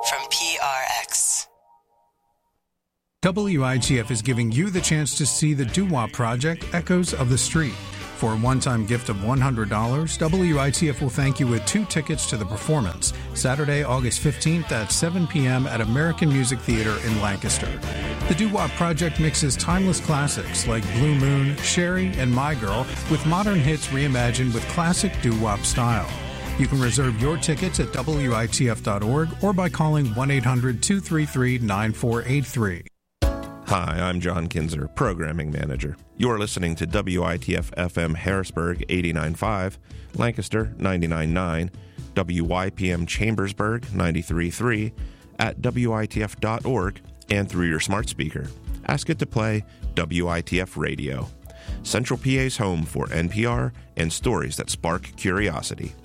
from PRX. WITF is giving you the chance to see the doo-wop project, Echoes of the Street. For a one-time gift of $100, WITF will thank you with 2 tickets to the performance, Saturday, August 15th at 7 p.m. at American Music Theater in Lancaster. The doo-wop project mixes timeless classics like Blue Moon, Sherry, and My Girl with modern hits reimagined with classic doo-wop style. You can reserve your tickets at WITF.org or by calling 1-800-233-9483. Hi, I'm John Kinzer, Programming Manager. You're listening to WITF-FM Harrisburg 89.5, Lancaster 99.9, WYPM Chambersburg 93.3, at WITF.org, and through your smart speaker. Ask it to play WITF Radio, Central PA's home for NPR and stories that spark curiosity.